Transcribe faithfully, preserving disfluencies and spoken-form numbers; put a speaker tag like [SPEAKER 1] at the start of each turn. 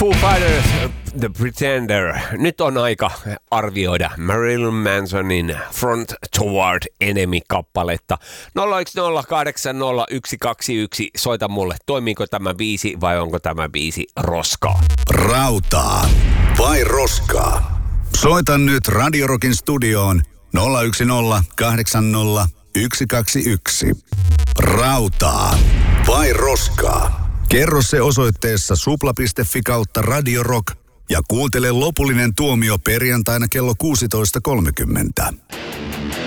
[SPEAKER 1] Foo Fighters, The Pretender. Nyt on aika arvioida Marilyn Mansonin Front Toward Enemy-kappaletta. nolla yksi nolla kahdeksan nolla yksi kaksi yksi. Soita mulle, toimiiko tämä biisi vai onko tämä biisi roskaa?
[SPEAKER 2] Rautaa vai roskaa? Soita nyt Radio Rockin studioon nolla yksi nolla kahdeksan nolla yksi kaksi yksi. Rautaa vai roskaa? Kerro se osoitteessa supla piste fi kautta Radio Rock ja kuuntele lopullinen tuomio perjantaina kello kuusitoista kolmekymmentä.